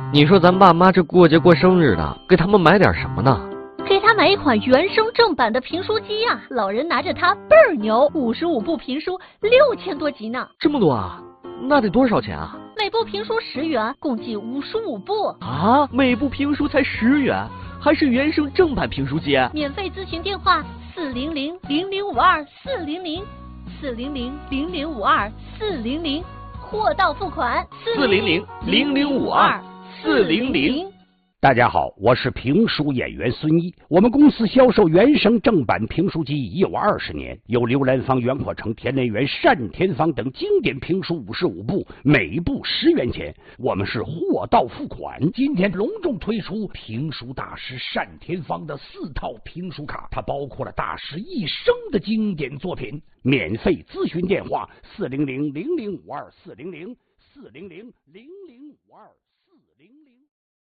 你说咱爸妈这过节过生日的，给他们买点什么呢？ 给他买一款原声正版的评书机啊！老人拿着它倍儿牛，55部评书6000多集呢。 这么多啊？那得多少钱啊？ 每部评书10元，共计55部啊！每部评书才10元，还是原声正版评书机？ 免费咨询电话400-0052-400，400-0052-400，货到付款 400-0052-400。 大家好，我是评书演员孙一。我们公司销售原声正版评书机已有20年，有刘兰芳、袁阔成、田连元、单田芳等经典评书55部，每部10元钱。我们是货到付款。今天隆重推出评书大师单田芳的4套评书卡，它包括了大师一生的经典作品。免费咨询电话400-0052-400，400-0052。